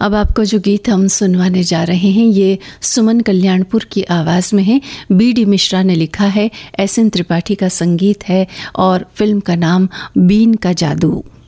अब आपको जो गीत हम सुनवाने जा रहे हैं ये सुमन कल्याणपुर की आवाज़ में है। बी.डी. मिश्रा ने लिखा है, एस.एन. त्रिपाठी का संगीत है और फिल्म का नाम बीन का जादू।